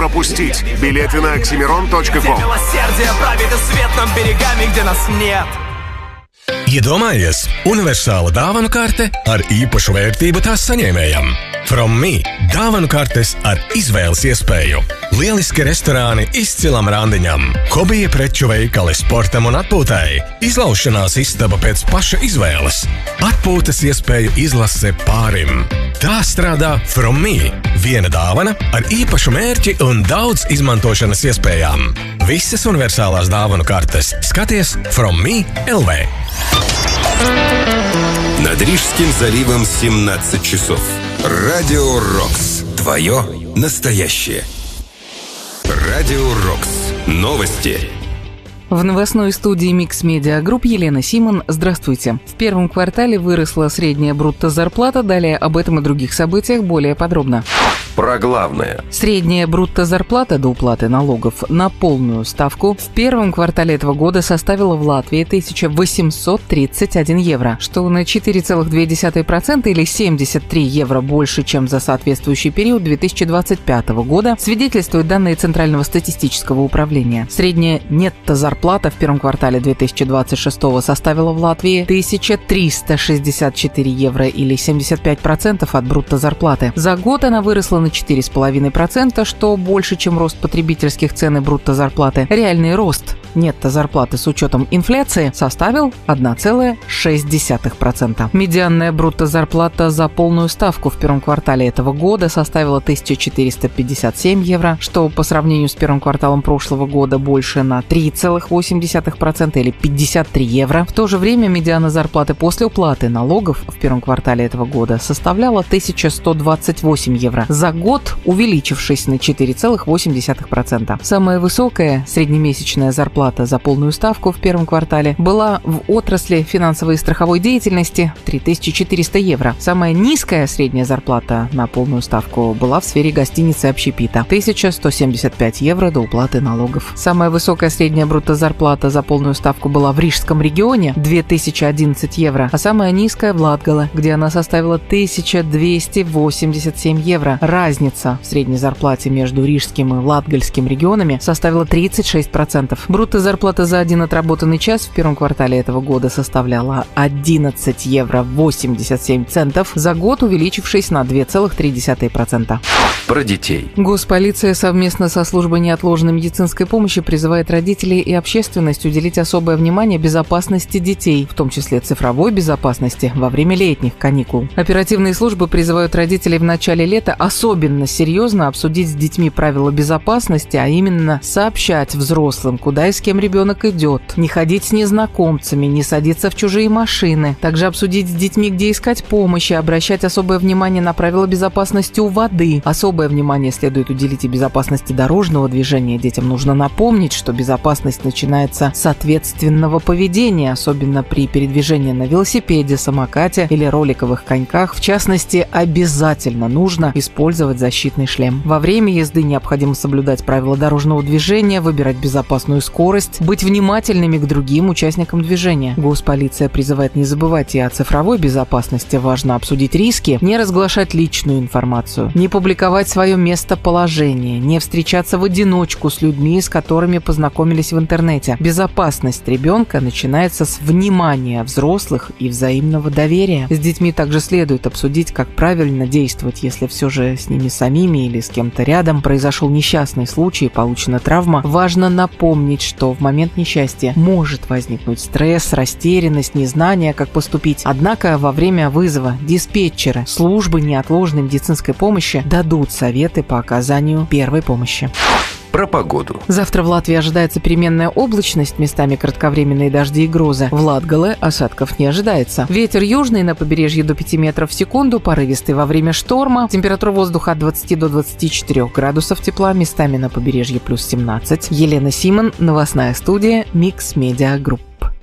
пропустить. Билеты на oxymiron.com. Милосердие правит и свет над берегами, где нас нет. Iedomājies, universāla dāvanu karte ar īpašu vērtību tās saņēmējam. From Me dāvanu kartes ar izvēles iespēju. Lieliski restorāni izcilam randiņam, hobija preču veikali sportam un atpūtai, izlaušanās istaba pēc paša izvēles, atpūtas iespēju izlase pārim. Tā strādā From Me. Viena dāvana ar īpašu mērķi un daudz izmantošanas iespējām. Visas universālās dāvanu kartes skaties From Me LV. Над Рижским заливом 17 часов. Радио Рокс. Твое настоящее. Радио Рокс. Новости. В новостной студии Mix Media Group Елена Симон. Здравствуйте. В первом квартале выросла средняя брутто-зарплата. Далее об этом и других событиях более подробно. Про главное. Средняя брутто-зарплата до уплаты налогов на полную ставку в первом квартале этого года составила в Латвии 1831 евро, что на 4,2% или 73 евро больше, чем за соответствующий период 2025 года, свидетельствуют данные Центрального статистического управления. Средняя нетто-зарплата в первом квартале 2026 составила в Латвии 1364 евро или 75% от брутто-зарплаты. За год она выросла на 4,5%, что больше, чем рост потребительских цен и брутто-зарплаты. Реальный рост нетто-зарплаты с учетом инфляции составил 1,6%. Медианная брутто-зарплата за полную ставку в первом квартале этого года составила 1457 евро, что по сравнению с первым кварталом прошлого года больше на 3,8% или 53 евро. В то же время медиана зарплаты после уплаты налогов в первом квартале этого года составляла 1128 евро, за год увеличившись на 4,8%. Самая высокая среднемесячная зарплата за полную ставку в первом квартале была в отрасли финансовой и страховой деятельности 3400 евро. Самая низкая средняя зарплата на полную ставку была в сфере гостиницы и общепита 1175 евро до уплаты налогов. Самая высокая средняя брутто-зарплата за полную ставку была в Рижском регионе 2011 евро, а самая низкая в Латгале, где она составила 1287 евро. Разница в средней зарплате между Рижским и Латгальским регионами составила 36%. Брутто-зарплата за один отработанный час в первом квартале этого года составляла 11 евро 87 центов, за год увеличившись на 2,3%. Про детей. Госполиция совместно со службой неотложной медицинской помощи призывает родителей и общественность уделить особое внимание безопасности детей, в том числе цифровой безопасности во время летних каникул. Оперативные службы призывают родителей в начале лета особенно серьезно обсудить с детьми правила безопасности, а именно сообщать взрослым, куда и с кем ребенок идет, не ходить с незнакомцами, не садиться в чужие машины, также обсудить с детьми, где искать помощи, обращать особое внимание на правила безопасности у воды. Особое внимание следует уделить и безопасности дорожного движения. Детям нужно напомнить, что безопасность начинается с ответственного поведения, особенно при передвижении на велосипеде, самокате или роликовых коньках. В частности, обязательно нужно использовать защитный шлем. Во время езды необходимо соблюдать правила дорожного движения, выбирать безопасную скорость, быть внимательными к другим участникам движения. Госполиция призывает не забывать и о цифровой безопасности. Важно обсудить риски, не разглашать личную информацию, не публиковать свое местоположение, не встречаться в одиночку с людьми, с которыми познакомились в интернете. Безопасность ребенка начинается с внимания взрослых и взаимного доверия. С детьми также следует обсудить, как правильно действовать, если все же с ними самими или с кем-то рядом произошел несчастный случай, получена травма. Важно напомнить, что в момент несчастья может возникнуть стресс, растерянность, незнание, как поступить. Однако во время вызова диспетчеры службы неотложной медицинской помощи дадут советы по оказанию первой помощи. Про погоду. Завтра в Латвии ожидается переменная облачность, местами кратковременные дожди и грозы. В Латгале осадков не ожидается. Ветер южный на побережье до 5 метров в секунду, порывистый во время шторма. Температура воздуха от 20 до 24 градусов тепла, местами на побережье плюс 17. Елена Симон, новостная студия Mix Media Group.